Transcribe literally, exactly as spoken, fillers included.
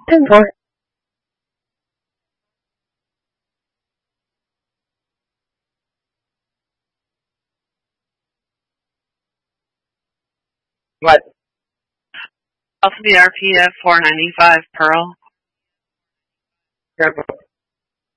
ten four. What? Off the R P F four ninety-five Pearl. Careful.